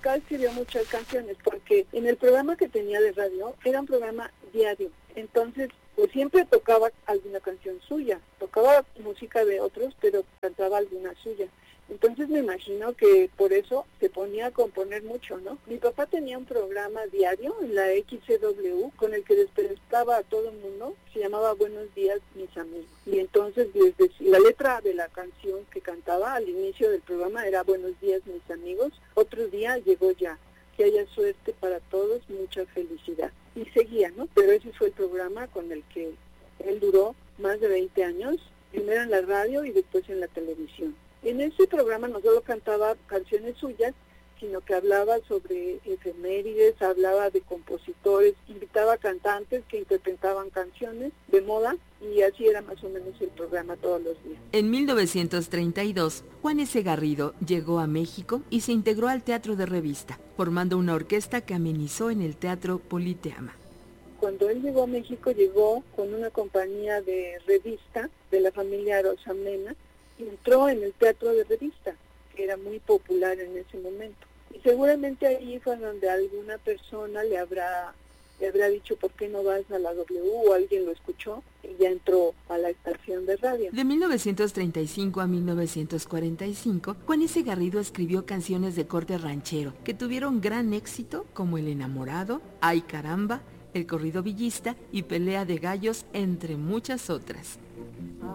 acá escribió muchas canciones, porque en el programa que tenía de radio era un programa diario. Entonces, pues siempre tocaba alguna canción suya, tocaba música de otros, pero cantaba alguna suya. Entonces me imagino que por eso se ponía a componer mucho, ¿no? Mi papá tenía un programa diario en la XCW con el que despertaba a todo el mundo, se llamaba Buenos Días, mis amigos. Y entonces desde la letra de la canción que cantaba al inicio del programa era Buenos días, mis amigos, otro día llegó ya, que haya suerte para todos, mucha felicidad. Y seguía, ¿no? Pero ese fue el programa con el que él duró más de 20 años, primero en la radio y después en la televisión. En ese programa no solo cantaba canciones suyas, sino que hablaba sobre efemérides, hablaba de compositores, invitaba a cantantes que interpretaban canciones de moda y así era más o menos el programa todos los días. En 1932, Juan S. Garrido llegó a México y se integró al Teatro de Revista, formando una orquesta que amenizó en el Teatro Politeama. Cuando él llegó a México, llegó con una compañía de revista de la familia Arosamena, entró en el Teatro de Revista, que era muy popular en ese momento. Y seguramente ahí fue donde alguna persona le habrá dicho ¿por qué no vas a la W? O alguien lo escuchó y ya entró a la estación de radio. De 1935 a 1945, Juan S. Garrido escribió canciones de corte ranchero que tuvieron gran éxito, como El Enamorado, Ay Caramba, El Corrido Villista y Pelea de Gallos, entre muchas otras.